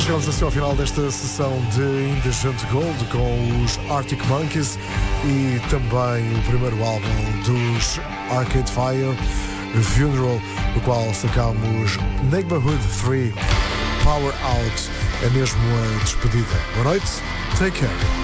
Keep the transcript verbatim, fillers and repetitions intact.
chegamos assim ao final desta sessão de Indecent Gold com os Arctic Monkeys e também o primeiro álbum dos Arcade Fire, Funeral, do qual sacamos Neighborhood três, Power Out. É mesmo a despedida. Boa noite, take care.